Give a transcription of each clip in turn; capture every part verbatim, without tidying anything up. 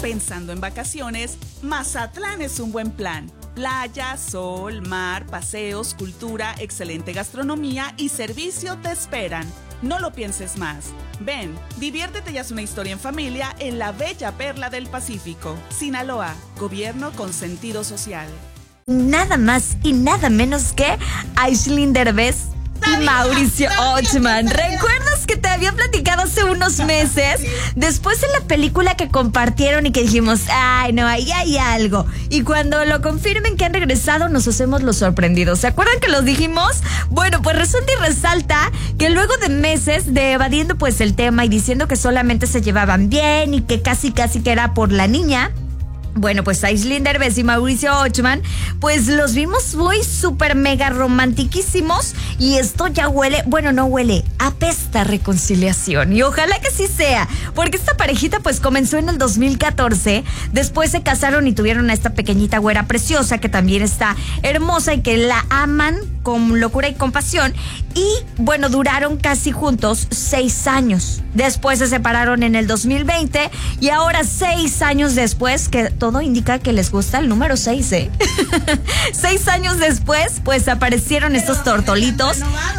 Pensando en vacaciones, Mazatlán es un buen plan. Playa, sol, mar, paseos, cultura, excelente gastronomía y servicio te esperan. No lo pienses más. Ven, diviértete y haz una historia en familia en la bella perla del Pacífico. Sinaloa, gobierno con sentido social. Nada más y nada menos que Aisling Derbez y Mauricio Ochman. ¿Recuerdas que te había platicado hace unos meses? Después de la película que compartieron y que dijimos, ay, no, ahí hay algo. Y cuando lo confirmen que han regresado, nos hacemos los sorprendidos. ¿Se acuerdan que los dijimos? Bueno, pues resulta y resalta que luego de meses de evadiendo pues el tema y diciendo que solamente se llevaban bien y que casi casi que era por la niña, bueno, pues Aisling Derbez y Mauricio Ochman, pues los vimos muy súper mega romantiquísimos y esto ya huele, bueno, no huele, apesta a reconciliación y ojalá que sí sea, porque esta parejita pues comenzó en el dos mil catorce, después se casaron y tuvieron a esta pequeñita güera preciosa que también está hermosa y que la aman con locura y compasión y bueno, duraron casi juntos seis años. Después se separaron en el dos mil veinte y ahora seis años después, que todo indica que les gusta el número seis, ¿eh? Seis años después, pues aparecieron estos tortolitos.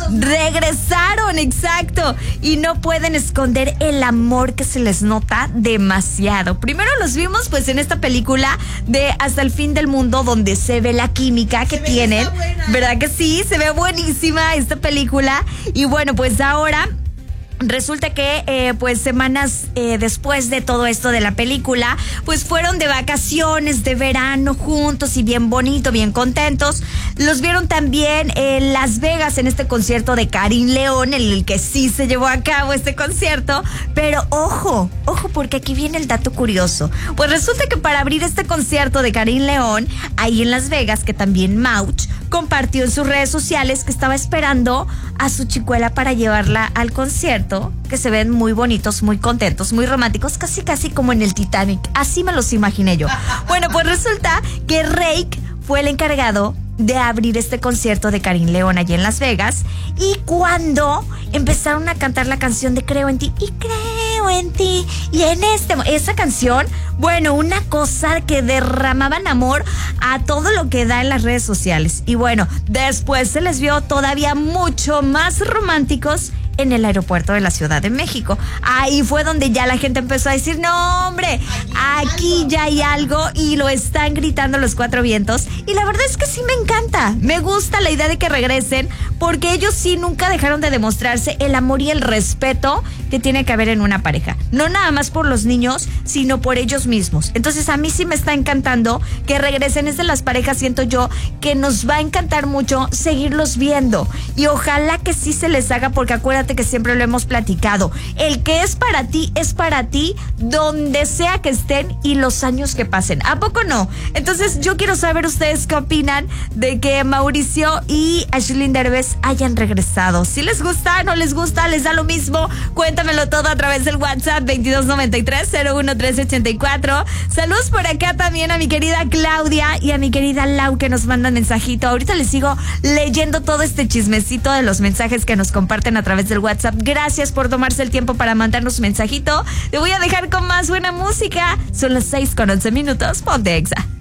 Regresaron, exacto. Y no pueden esconder el amor que se les nota demasiado. Primero los vimos pues en esta película de Hasta el fin del mundo, donde se ve la química que tienen. ¿Verdad que sí? Se ve buenísima esta película. Y bueno, pues ahora resulta que eh, pues semanas eh, después de todo esto de la película, pues fueron de vacaciones de verano juntos y bien bonito, bien contentos. Los vieron también en Las Vegas en este concierto de Karin León, en el que sí se llevó a cabo este concierto. Pero ojo, ojo, porque aquí viene el dato curioso. Pues resulta que para abrir este concierto de Karin León, ahí en Las Vegas, que también Mauch compartió en sus redes sociales que estaba esperando a su chicuela para llevarla al concierto, que se ven muy bonitos, muy contentos, muy románticos, casi casi como en el Titanic. Así me los imaginé yo. Bueno, pues resulta que Rake fue el encargado de abrir este concierto de Karin León allí en Las Vegas, y cuando empezaron a cantar la canción de Creo en ti, y creo en ti, y en este, esa canción, bueno, una cosa que derramaban amor a todo lo que da en las redes sociales. Y bueno, después se les vio todavía mucho más románticos en el aeropuerto de la Ciudad de México. Ahí fue donde ya la gente empezó a decir, no hombre, aquí ya hay algo, y lo están gritando los cuatro vientos. Y la verdad es que sí me encanta, me gusta la idea de que regresen, porque ellos sí nunca dejaron de demostrarse el amor y el respeto que tiene que haber en una pareja, no nada más por los niños, sino por ellos mismos. Entonces a mí sí me está encantando que regresen. Es de las parejas, siento yo, que nos va a encantar mucho seguirlos viendo, y ojalá que sí se les haga, porque acuérdate que siempre lo hemos platicado, el que es para ti, es para ti donde sea que estén y los años que pasen. ¿A poco no? Entonces yo quiero saber ustedes qué opinan de que Mauricio y Aisling Derbez hayan regresado. Si les gusta, no les gusta, les da lo mismo, cuéntamelo todo a través del WhatsApp veintidós noventa y tres cero uno trece ochenta y cuatro. Saludos por acá también a mi querida Claudia y a mi querida Lau, que nos mandan mensajito. Ahorita les sigo leyendo todo este chismecito de los mensajes que nos comparten a través del WhatsApp. Gracias por tomarse el tiempo para mandarnos un mensajito. Te voy a dejar con más buena música. Son las seis con once minutos. Ponte Exa.